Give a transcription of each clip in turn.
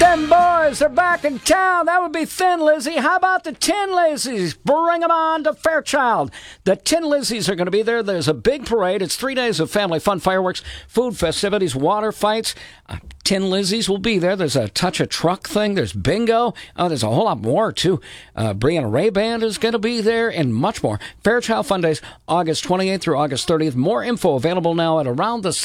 Them boys, they're back in town. That would be Thin Lizzy. How about the Tin Lizzies? Bring them on to Fairchild. The Tin Lizzies are going to be there. There's a big parade. It's 3 days of family fun, fireworks, food festivities, water fights. Tin Lizzies will be there. There's a touch a truck thing. There's bingo. There's a whole lot more, too. Brianna Ray Band is going to be there and much more. Fairchild Fun Days, August 28th through August 30th. More info available now at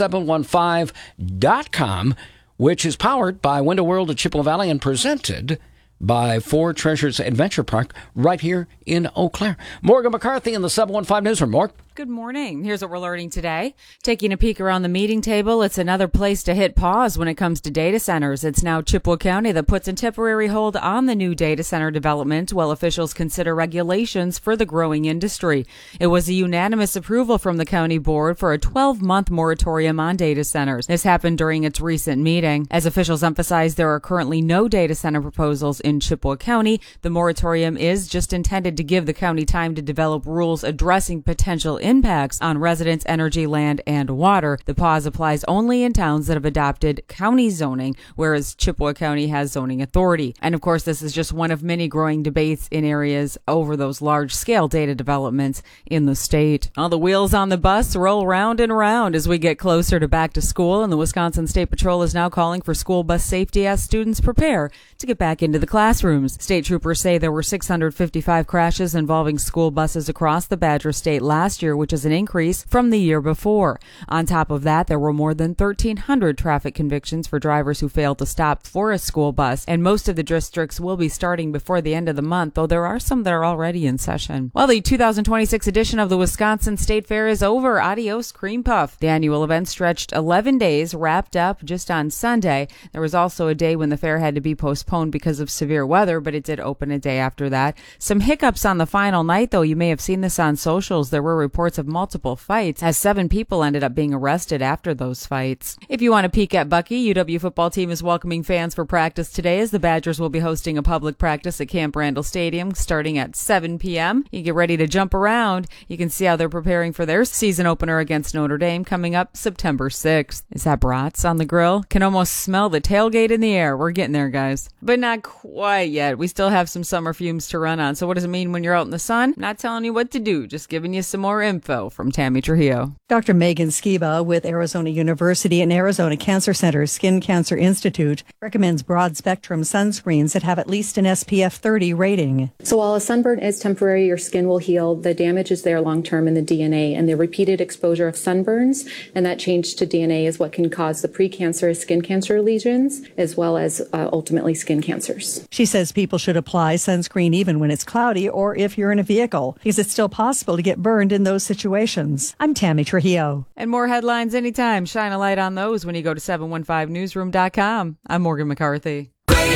aroundthe715.com, which is powered by Window World at Chippewa Valley and presented by Four Treasures Adventure Park right here in Eau Claire. Morgan McCarthy in the 715 Newsroom. Morgan. Good morning. Here's what we're learning today. Taking a peek around the meeting table, it's another place to hit pause when it comes to data centers. It's now Chippewa County that puts a temporary hold on the new data center development while officials consider regulations for the growing industry. It was a unanimous approval from the county board for a 12-month moratorium on data centers. This happened during its recent meeting. As officials emphasize, there are currently no data center proposals in Chippewa County. The moratorium is just intended to give the county time to develop rules addressing potential impacts on residents, energy, land, and water. The pause applies only in towns that have adopted county zoning, whereas Chippewa County has zoning authority. And of course, this is just one of many growing debates in areas over those large-scale data developments in the state. All the wheels on the bus roll round and round as we get closer to back to school, and the Wisconsin State Patrol is now calling for school bus safety as students prepare to get back into the classrooms. State troopers say there were 655 crashes involving school buses across the Badger State last year, which is an increase from the year before. On top of that, there were more than 1,300 traffic convictions for drivers who failed to stop for a school bus, and most of the districts will be starting before the end of the month, though there are some that are already in session. Well, the 2026 edition of the Wisconsin State Fair is over. Adios, Cream Puff. The annual event stretched 11 days, wrapped up just on Sunday. There was also a day when the fair had to be postponed because of severe weather, but it did open a day after that. Some hiccups on the final night, though. You may have seen this on socials. There were reports of multiple fights, as 7 people ended up being arrested after those fights. If you want to peek at Bucky, UW football team is welcoming fans for practice today as the Badgers will be hosting a public practice at Camp Randall Stadium starting at 7 p.m. You get ready to jump around. You can see how they're preparing for their season opener against Notre Dame coming up September 6th. Is that brats on the grill? Can almost smell the tailgate in the air. We're getting there, guys. But not quite yet. We still have some summer fumes to run on. So what does it mean when you're out in the sun? Not telling you what to do, just giving you some more info from Tammy Trujillo. Dr. Megan Skiba with Arizona University and Arizona Cancer Center's Skin Cancer Institute recommends broad-spectrum sunscreens that have at least an SPF 30 rating. So while a sunburn is temporary, your skin will heal. The damage is there long-term in the DNA, and the repeated exposure of sunburns and that change to DNA is what can cause the precancerous skin cancer lesions, as well as ultimately skin cancers. She says people should apply sunscreen even when it's cloudy or if you're in a vehicle, because it's still possible to get burned in those situations. I'm Tammy Trujillo. And more headlines anytime. Shine a light on those when you go to 715newsroom.com. I'm Morgan McCarthy.